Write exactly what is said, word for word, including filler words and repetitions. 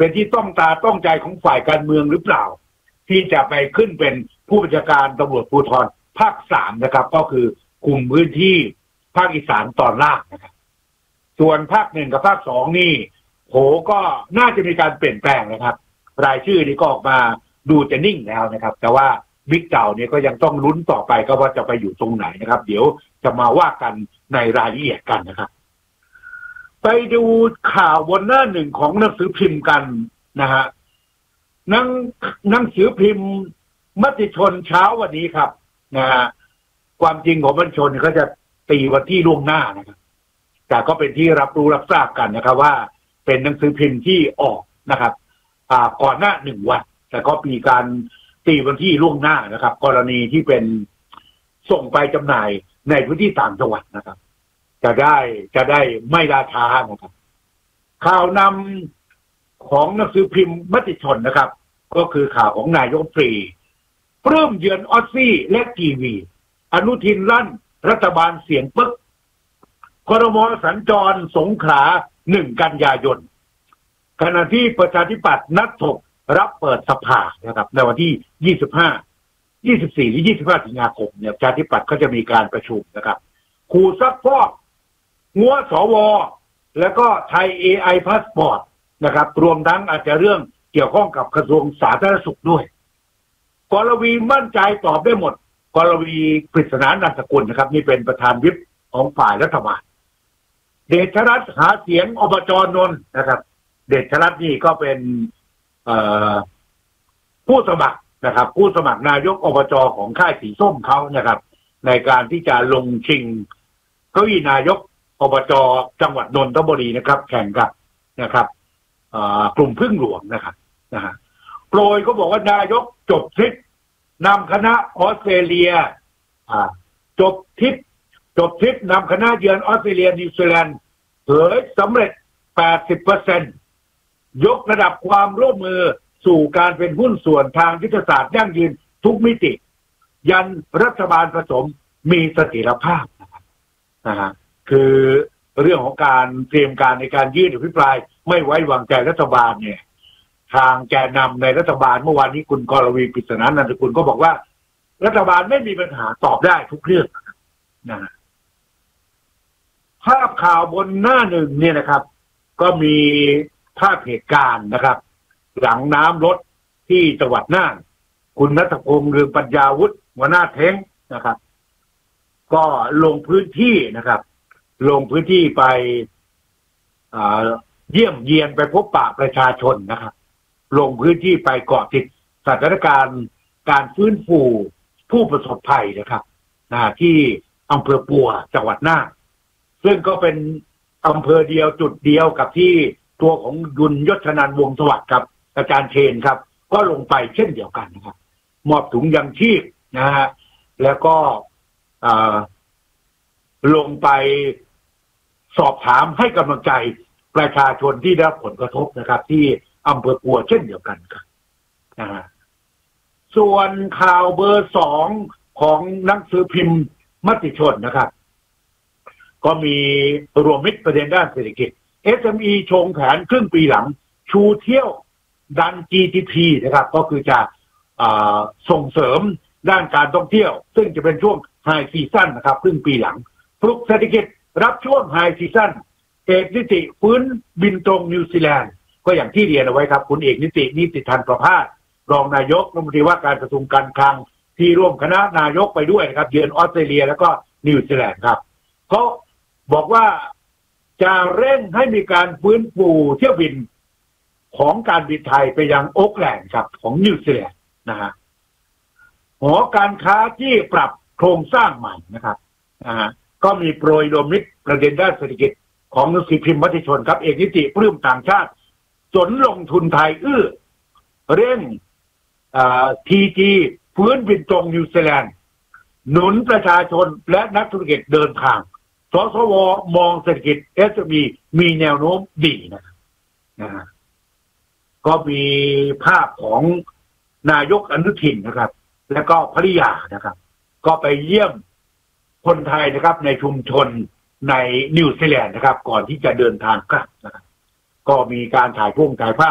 เป็นที่ต้องตาต้องใจของฝ่ายการเมืองหรือเปล่าที่จะไปขึ้นเป็นผู้บัญชาการตำรวจภูธรภาคสามนะครับก็คือกลุ่มพื้นที่ภาคอีสานตอนล่างนะครับส่วนภาคหนึ่งกับภาคสองนี่โหก็น่าจะมีการเปลี่ยนแปลงนะครับรายชื่อนี้ก็ออกมาดูจะนิ่งแล้วนะครับแต่ว่าบิ๊กเต่าเนี่ยก็ยังต้องลุ้นต่อไปก็ว่าจะไปอยู่ตรงไหนนะครับเดี๋ยวจะมาว่ากันในรายละเอียดกันนะครับไปดูข่าวบนหน้าหนึ่งของหนังสือพิมพ์กันนะฮะหนังหนังสือพิมพ์มติชนเช้าวันนี้ครับนะฮะความจริงของมติชนเขาจะตีวันที่ล่วงหน้านะครับแต่ก็เป็นที่รับรู้รับทราบกันนะครับว่าเป็นหนังสือพิมพ์ที่ออกนะครับอ่าก่อนหน้าหนึ่งวันแต่ก็มีการตีวันที่ล่วงหน้านะครับกรณีที่เป็นส่งไปจำหน่ายในพื้นที่ต่างจังหวัดนะครับจะได้จะได้ไม่ล่าช้านะครับข่าวนำของหนังสือพิมพ์มติชนนะครับก็คือข่าวของนายกรัฐมนตรีปลื้มเยือนออสซี่และกีวีอนุทินลั่นรัฐบาลเสียงปึ๊กครม.สัญจรสงขลาหนึ่งกันยายนขณะที่ประชาธิปัตย์นัดถกรับเปิดสภานะครับในวันที่ยี่สิบห้า ยี่สิบสี่หรือยี่สิบห้าสิงหาคมเนี่ยประชาธิปัตย์ก็จะมีการประชุมนะครับขู่ซักฟอกงัวสวแล้วก็ไทย เอ ไอ พาสปอร์ตนะครับรวมทั้งอาจจะเรื่องเกี่ยวข้องกับกระทรวงสาธารณสุขด้วยกรวีมั่นใจตอบได้หมดกรวีปริศนานันทกุลนะครับนี่เป็นประธานวิปของฝ่ายรัฐบาลเดชรัตน์หาเสียงอบจ.นนท์นะครับเดชรัตน์นี่ก็เป็นผู้สมัครนะครับผู้สมัครนายกอบจ.ของค่ายสีส้มเขานะครับในการที่จะลงชิงเก้าอี้นายกอบจ.จังหวัดนนทบุรีนะครับแข่งกับนะครับกลุ่มพึ่งหลวงนะครับนะฮะโปรยเขาบอกว่านายกจบทริปนำคณะออสเตรเลียจบทริปจบทริปนำคณะเยือนออสเตรเลียนิวซีแลนด์เผยสำเร็จ แปดสิบเปอร์เซ็นต์ ยกระดับความร่วมมือสู่การเป็นหุ้นส่วนทางยุทธศาสตร์ยั่งยืนทุกมิติยันรัฐบาลผสมมีเสถียรภาพนะฮะคือเรื่องของการเตรียมการในการยื่นอภิปรายไม่ไว้วางใจรัฐบาลเนี่ยทางแกนนำในรัฐบาลเมื่อวานนี้คุณกรวีปริศนานันทกุลก็บอกว่ารัฐบาลไม่มีปัญหาตอบได้ทุกเรื่องนะภาพข่าวบนหน้าหนึ่งเนี่ยนะครับก็มีภาพเหตุการณ์นะครับหลังน้ำลดที่จังหวัดน่านคุณณัฐพงษ์เรืองปัญญาวุฒิหัวหน้าเท้งนะครับก็ลงพื้นที่นะครับลงพื้นที่ไปเยี่ยมเยียนไปพบปะประชาชนนะครับลงพื้นที่ไปเกาะติดสถานการณ์การฟื้นฟูผู้ประสบภัยนะครับที่อำเภอปัวจังหวัดน่านซึ่งก็เป็นอำเภอเดียวจุดเดียวกับที่ตัวของยุนยศนันท์วงศ์สวัสดิ์ครับอาจารย์เชนครับก็ลงไปเช่นเดียวกันนะครับมอบถุงยังชีพนะฮะแล้วก็ลงไปสอบถามให้กำลังใจประชาชนที่ได้รับผลกระทบนะครับที่อำเภอปัวเช่นเดียวกันครับนะฮะส่วนข่าวเบอร์สองของหนังสือพิมพ์มติชนนะครับก็มีรวมมิตรประเด็นด้านเศรษฐกิจ เอส เอ็ม อี ชงแผนครึ่งปีหลังชูเที่ยวดัน จี ดี พี นะครับก็คือจะส่งเสริมด้านการท่องเที่ยวซึ่งจะเป็นช่วงไฮซีซั่นนะครับครึ่งปีหลังปลุกเศรษฐกิจรับช่วงไฮซีซั่นเอกนิติฟื้นบินตรงนิวซีแลนด์ก็อย่างที่เรียนเอาไว้ครับคุณเอกนิตินิติธันประภาสรองนายกรัฐมนตรีว่าการกระทรวงการคลังที่ร่วมคณะนายกไปด้วยนะครับเยือนออสเตรเลียแล้วก็นิวซีแลนด์ครับเขาบอกว่าจะเร่งให้มีการฟื้นฟูเที่ยวบินของการบินไทยไปยังโอ๊กแลนด์ครับของนิวซีแลนด์นะฮะหอการค้าที่ปรับโครงสร้างใหม่นะครับนะฮะก็มีโปรยรวมมิตรประเด็นด้านเศรษฐกิจของหนังสือพิมพ์มติชนครับเอกนิติปลื้มต่างชาติสนลงทุนไทยอื้อเร่งทีจีฟื้นบินตรงนิวซีแลนด์หนุนประชาชนและนักธุรกิจเดินทางสสวมองเศรษฐกิจ เอส เอ็ม อี มีแนวโน้มดีนะครับนะฮะก็มีภาพของนายกอนุทินนะครับแล้วก็ภริยานะครับก็ไปเยี่ยมคนไทยนะครับในชุมชนในนิวซีแลนด์นะครับก่อนที่จะเดินทางกลับนะครับก็มีการถ่ายพงถ่ายภาพ